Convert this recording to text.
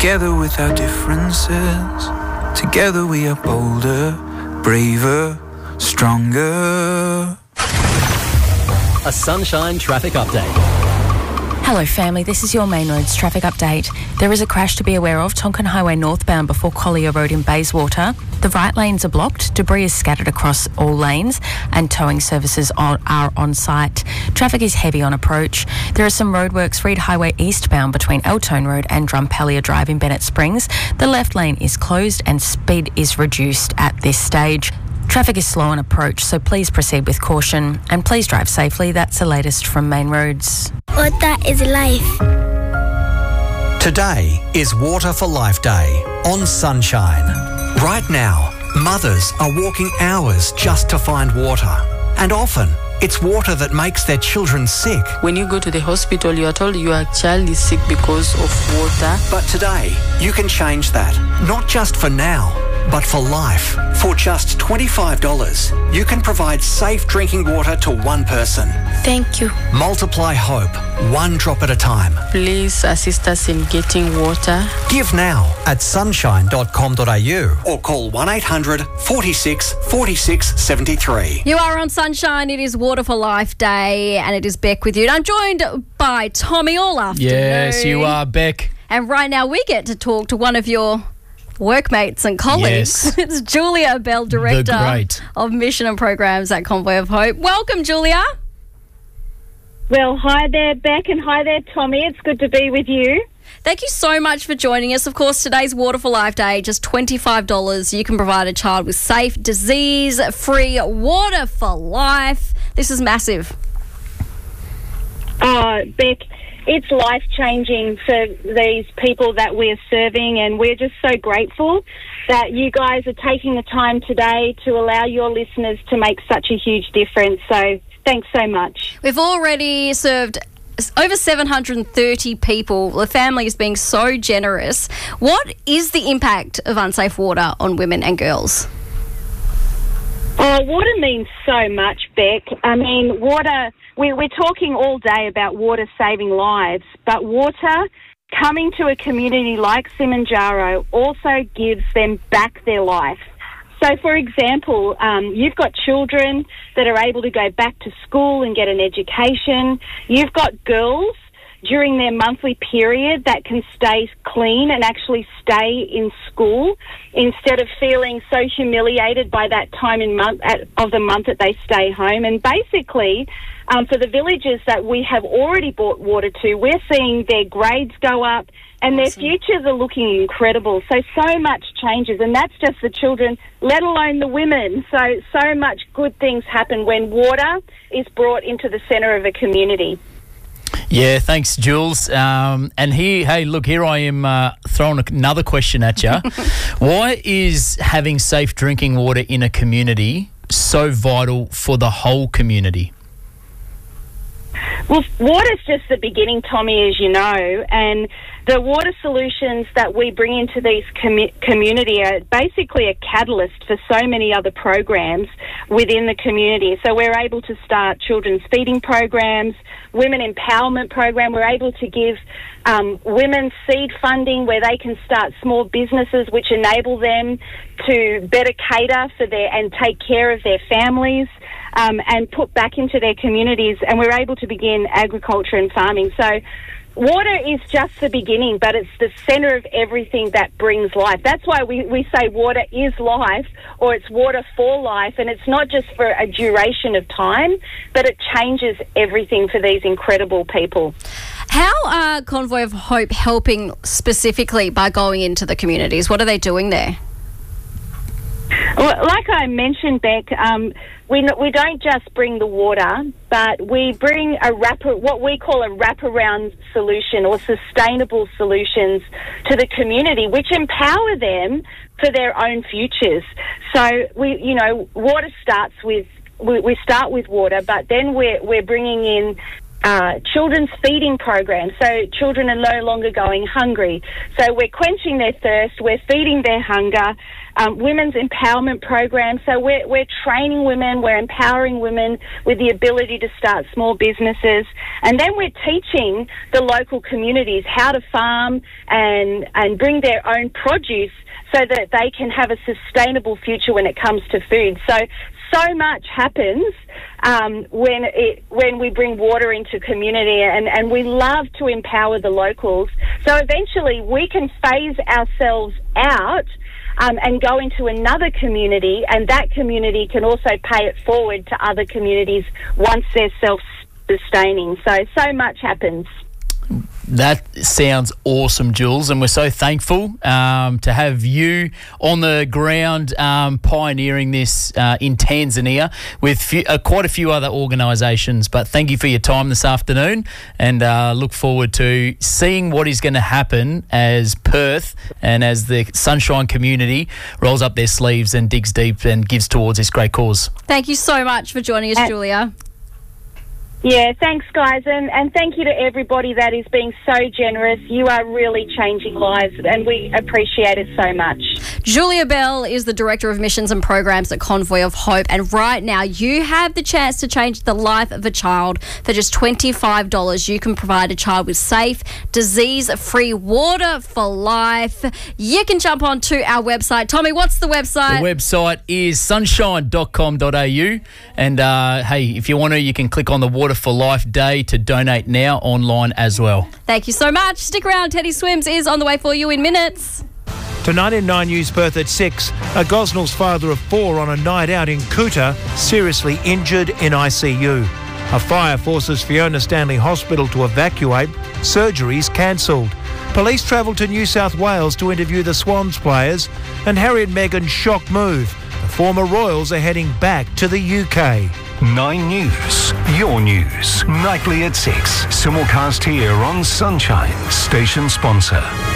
Together with our differences, together we are bolder, braver, stronger. A Sunshine traffic update. Hello family, this is your Main Roads traffic update. There is a crash to be aware of, Tonkin Highway northbound before Collier Road in Bayswater. The right lanes are blocked, debris is scattered across all lanes and towing services are on site. Traffic is heavy on approach. There are some roadworks, Reed Highway eastbound between Eltone Road and Drumpellier Drive in Bennett Springs. The left lane is closed and speed is reduced at this stage. Traffic is slow on approach, so please proceed with caution and please drive safely. That's the latest from Main Roads. Water is life. Today is Water for Life Day on Sunshine. Right now, mothers are walking hours just to find water. And often, it's water that makes their children sick. When you go to the hospital, you are told your child is sick because of water. But today, you can change that. Not just for now, but for life. For just $25, you can provide safe drinking water to one person. Thank you. Multiply hope, one drop at a time. Please assist us in getting water. Give now at sunshine.com.au or call 1800 46 46 73. You are on Sunshine. It is Water for Life Day and it is Beck with you. And I'm joined by Tommy all afternoon. Yes, you are, Beck. And right now we get to talk to one of your workmates and colleagues. Yes. It's Julia Bell, Director of Mission and Programs at Convoy of Hope. Welcome, Julia. Well, hi there, Beck, and hi there, Tommy. It's good to be with you. Thank you so much for joining us. Of course, today's Water for Life Day, just $25. You can provide a child with safe, disease-free water for life. This is massive. Oh, Beck, it's life-changing for these people that we're serving, and we're just so grateful that you guys are taking the time today to allow your listeners to make such a huge difference. So thanks so much. We've already served over 730 people. The family is being so generous. What is the impact of unsafe water on women and girls? Oh, water means so much, Beck. I mean, water, we're talking all day about water saving lives, but water coming to a community like Simanjaro also gives them back their life. So, for example, you've got children that are able to go back to school and get an education. You've got girls during their monthly period that can stay clean and actually stay in school instead of feeling so humiliated by that time of the month that they stay home. And basically, for the villages that we have already brought water to, we're seeing their grades go up and their futures are looking incredible. So much changes, and that's just the children, let alone the women. So much good things happen when water is brought into the centre of a community. Yeah, thanks, Jules. And here I am throwing another question at you. Why is having safe drinking water in a community so vital for the whole community? Well, water's just the beginning, Tommy, as you know, and the water solutions that we bring into these community are basically a catalyst for so many other programs within the community. So we're able to start children's feeding programs, women empowerment program. We're able to give women seed funding where they can start small businesses which enable them to better cater for and take care of their families. And put back into their communities, and we're able to begin agriculture and farming. So water is just the beginning, but it's the centre of everything that brings life. That's why we say water is life, or it's water for life, and it's not just for a duration of time, but it changes everything for these incredible people. How are Convoy of Hope helping specifically by going into the communities? What are they doing there? Well, like I mentioned, Beck, we don't just bring the water, but we bring what we call a wraparound solution or sustainable solutions to the community, which empower them for their own futures. So water starts with we start with water, but then we're bringing in children's feeding programs, so children are no longer going hungry. So we're quenching their thirst, we're feeding their hunger. Women's empowerment programs, so we're training women, we're empowering women with the ability to start small businesses, and then we're teaching the local communities how to farm and bring their own produce so that they can have a sustainable future when it comes to food. So much happens when we bring water into community, and we love to empower the locals. So eventually we can phase ourselves out and go into another community, and that community can also pay it forward to other communities once they're self-sustaining. So much happens. That sounds awesome, Jules, and we're so thankful to have you on the ground pioneering this in Tanzania with quite a few other organisations. But thank you for your time this afternoon, and look forward to seeing what is going to happen as Perth and as the Sunshine community rolls up their sleeves and digs deep and gives towards this great cause. Thank you so much for joining us, Julia. Yeah, thanks, guys, and thank you to everybody that is being so generous. You are really changing lives, and we appreciate it so much. Julia Bell is the Director of Missions and Programs at Convoy of Hope, and right now you have the chance to change the life of a child for just $25. You can provide a child with safe, disease-free water for life. You can jump onto our website. Tommy, what's the website? The website is sunshine.com.au, and hey, if you want to, you can click on the Water for Life Day to donate now online as well. Thank you so much. Stick around. Teddy Swims is on the way for you in minutes. Tonight in 9 News Perth at 6, a Gosnell's father of 4 on a night out in Kuta, seriously injured in ICU. A fire forces Fiona Stanley Hospital to evacuate. Surgeries cancelled. Police travelled to New South Wales to interview the Swans players. And Harry and Meghan's shock move. The former Royals are heading back to the UK. 9 News, your news, nightly at 6. Simulcast here on Sunshine, station sponsor.